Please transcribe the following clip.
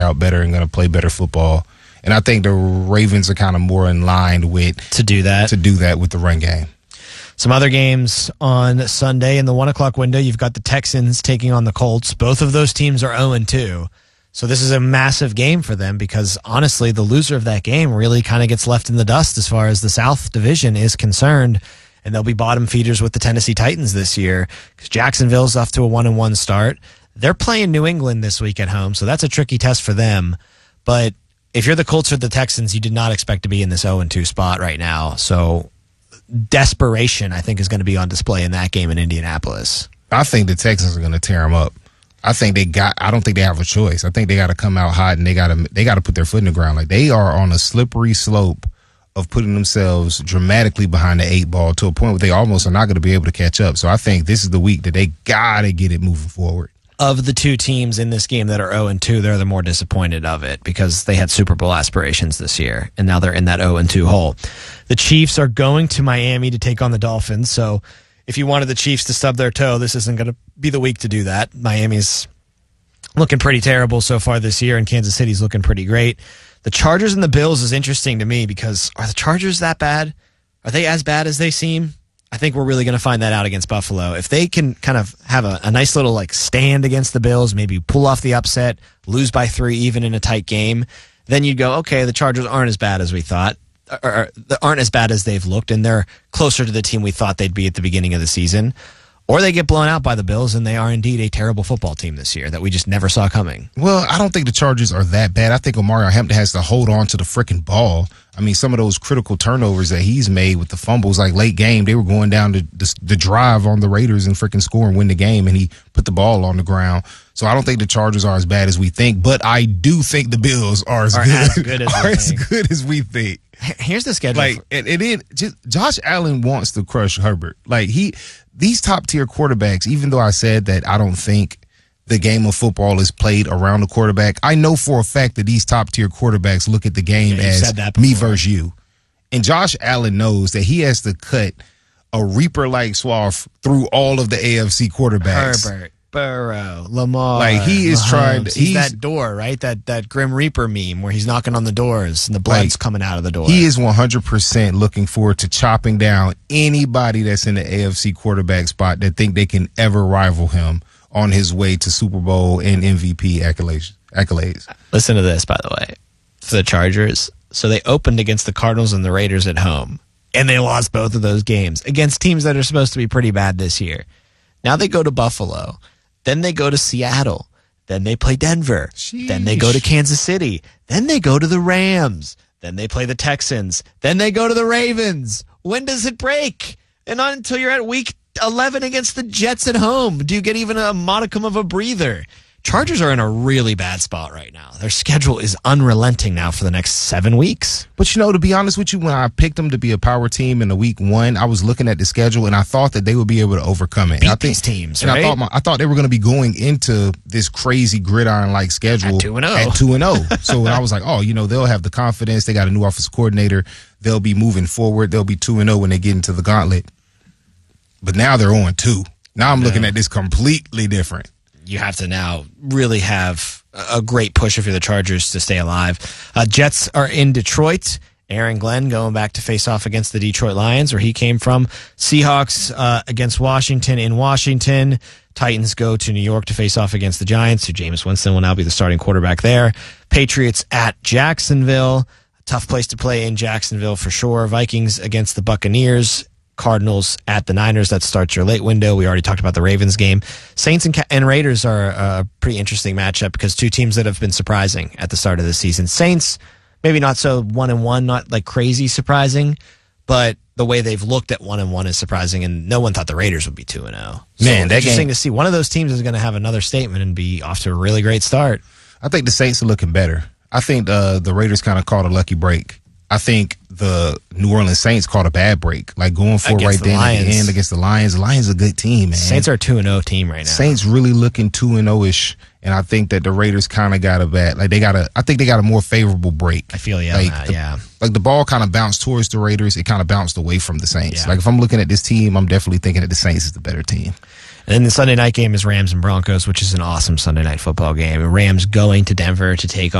out better and going to play better football. And I think the Ravens are kind of more in line with to do that with the run game. Some other games on Sunday in the 1 o'clock window, you've got the Texans taking on the Colts. Both of those teams are 0-2. So this is a massive game for them because, honestly, the loser of that game really kind of gets left in the dust as far as the South Division is concerned. And they'll be bottom feeders with the Tennessee Titans this year because Jacksonville's off to a 1-1 start. They're playing New England this week at home, so that's a tricky test for them. But if you're the Colts or the Texans, you did not expect to be in this 0-2 spot right now. So desperation, I think, is going to be on display in that game in Indianapolis. I think the Texans are going to tear them up. I don't think they have a choice. I think they got to come out hot and they got to put their foot in the ground. Like, they are on a slippery slope of putting themselves dramatically behind the 8 ball to a point where they almost are not going to be able to catch up. So I think this is the week that they got to get it moving forward. Of the two teams in this game that are 0-2, they're the more disappointed of it because they had Super Bowl aspirations this year, and now they're in that 0-2 hole. The Chiefs are going to Miami to take on the Dolphins, so if you wanted the Chiefs to stub their toe, this isn't going to be the week to do that. Miami's looking pretty terrible so far this year, and Kansas City's looking pretty great. The Chargers and the Bills is interesting to me because are the Chargers that bad? Are they as bad as they seem? I think we're really going to find that out against Buffalo. If they can kind of have a nice little stand against the Bills, maybe pull off the upset, lose by 3 even in a tight game, then you'd go, okay, the Chargers aren't as bad as we thought, or aren't as bad as they've looked, and they're closer to the team we thought they'd be at the beginning of the season. Or they get blown out by the Bills, and they are indeed a terrible football team this year that we just never saw coming. Well, I don't think the Chargers are that bad. I think Omari Hampton has to hold on to the freaking ball. I mean, some of those critical turnovers that he's made with the fumbles, like late game, they were going down the drive on the Raiders and freaking score and win the game, and he put the ball on the ground. So I don't think the Chargers are as bad as we think, but I do think the Bills are as good as we think. Here's the schedule. Josh Allen wants to crush Herbert. These top tier quarterbacks, even though I said that I don't think the game of football is played around the quarterback, I know for a fact that these top tier quarterbacks look at the game as me versus you. And Josh Allen knows that he has to cut a Reaper-like swath through all of the AFC quarterbacks. Herbert, Burrow, Lamar. He is trying to. He's that door, right? That Grim Reaper meme where he's knocking on the doors and the blood's coming out of the door. He is 100% looking forward to chopping down anybody that's in the AFC quarterback spot that think they can ever rival him on his way to Super Bowl and MVP accolades. Listen to this, by the way. For the Chargers, so they opened against the Cardinals and the Raiders at home, and they lost both of those games against teams that are supposed to be pretty bad this year. Now they go to Buffalo. Then they go to Seattle. Then they play Denver. Sheesh. Then they go to Kansas City. Then they go to the Rams. Then they play the Texans. Then they go to the Ravens. When does it break? And not until you're at week 11 against the Jets at home do you get even a modicum of a breather. Chargers are in a really bad spot right now. Their schedule is unrelenting now for the next 7 weeks. But, to be honest with you, when I picked them to be a power team in the week 1, I was looking at the schedule, and I thought that they would be able to overcome it. Beat these teams, right? I thought they were going to be going into this crazy gridiron-like schedule at 2-0. At 2-0. So I was like, they'll have the confidence. They got a new offensive coordinator. They'll be moving forward. They'll be 2-0 when they get into the gauntlet. But now they're 0-2. Now I'm looking at this completely different. You have to now really have a great push if you're the Chargers to stay alive. Jets are in Detroit. Aaron Glenn going back to face off against the Detroit Lions, where he came from. Seahawks against Washington in Washington. Titans go to New York to face off against the Giants, who Jameis Winston will now be the starting quarterback there. Patriots at Jacksonville. Tough place to play in Jacksonville for sure. Vikings against the Buccaneers. Cardinals at the Niners. That starts your late window. We already talked about the Ravens game. Saints and Raiders are a pretty interesting matchup because two teams that have been surprising at the start of the season. Saints, maybe not so 1-1, not like crazy surprising, but the way they've looked at 1-1 is surprising, and no one thought the Raiders would be 2-0. So Man, that interesting game to see. One of those teams is going to have another statement and be off to a really great start. I think the Saints are looking better. I think the Raiders kind of caught a lucky break. I think the New Orleans Saints caught a bad break, like going for it right then at the end against the Lions. The Lions are a good team, man. Saints are a 2-0 team right now. Saints really looking 2-0-ish, and I think that the Raiders kind of got a bad, I think they got a more favorable break. I feel you like on that, yeah. Like the ball kind of bounced towards the Raiders. It kind of bounced away from the Saints. Yeah. Like if I'm looking at this team, I'm definitely thinking that the Saints is the better team. then the Sunday night game is Rams and Broncos, which is an awesome Sunday night football game. Rams going to Denver to take